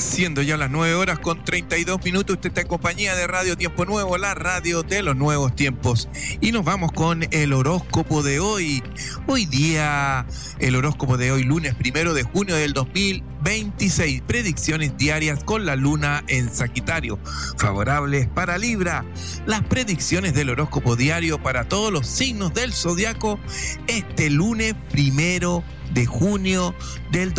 Siendo ya las 9:32, usted está en compañía de Radio Tiempo Nuevo, la radio de los nuevos tiempos. Y nos vamos con el horóscopo de hoy. Hoy día, el horóscopo de hoy, lunes 1 de junio del 2026. Predicciones diarias con la luna en Sagitario, favorables para Libra. Las predicciones del horóscopo diario para todos los signos del zodiaco este lunes 1 de junio del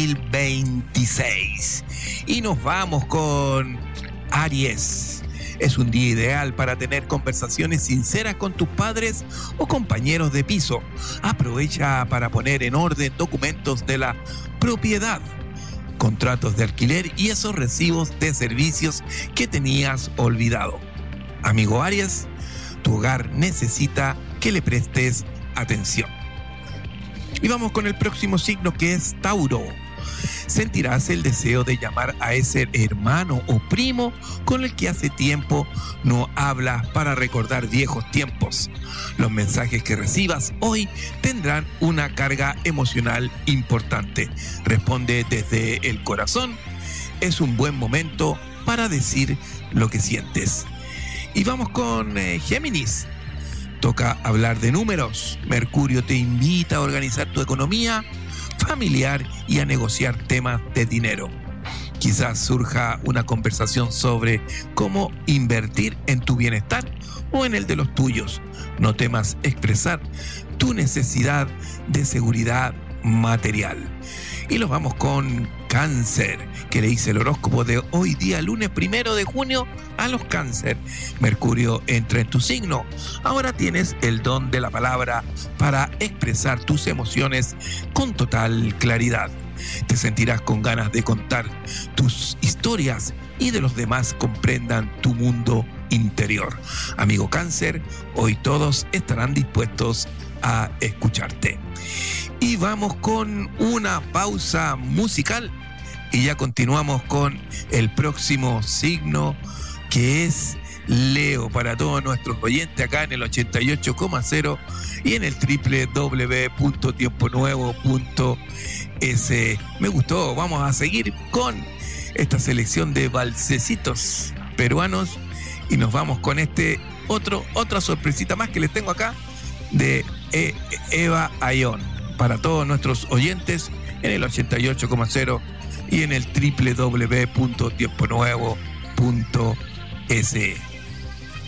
2026. Y nos vamos con Aries. Es un día ideal para tener conversaciones sinceras con tus padres o compañeros de piso. Aprovecha para poner en orden documentos de la propiedad, contratos de alquiler y esos recibos de servicios que tenías olvidado. Amigo Aries, tu hogar necesita que le prestes atención. Y vamos con el próximo signo, que es Tauro. Sentirás el deseo de llamar a ese hermano o primo con el que hace tiempo no hablas para recordar viejos tiempos. Los mensajes que recibas hoy tendrán una carga emocional importante. Responde desde el corazón. Es un buen momento para decir lo que sientes. Y vamos con Géminis. Toca hablar de números. Mercurio te invita a organizar tu economía familiar y a negociar temas de dinero. Quizás surja una conversación sobre cómo invertir en tu bienestar o en el de los tuyos. No temas expresar tu necesidad de seguridad material. Y los vamos con Cáncer, que le dice el horóscopo de hoy día, lunes 1 de junio, a los Cáncer. Mercurio entra en tu signo. Ahora tienes el don de la palabra para expresar tus emociones con total claridad. Te sentirás con ganas de contar tus historias y de los demás comprendan tu mundo interior. Amigo Cáncer, hoy todos estarán dispuestos a escucharte. Y vamos con una pausa musical y ya continuamos con el próximo signo, que es Leo, para todos nuestros oyentes acá en el 88,0 y en el www.tiemponuevo.es. Me gustó, vamos a seguir con esta selección de valsecitos peruanos y nos vamos con otra sorpresita más que les tengo acá de Eva Ayón, para todos nuestros oyentes en el 88,0 y en el www.tiemponuevo.es.